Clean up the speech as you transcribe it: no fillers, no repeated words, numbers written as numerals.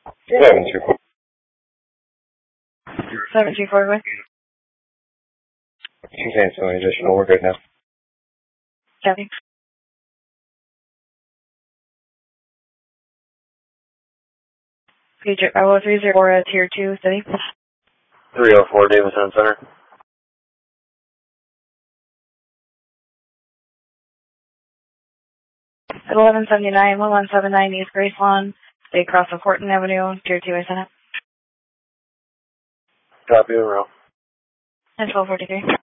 724. 724 what? She's answering additional. We're good now. Copy. Pager 304 Tier 2 City. 304 Davidson Center. At 1179 East Grace Lawn, stay across of Horton Avenue, Tier 2 I sent it. Copy, row. And 1243.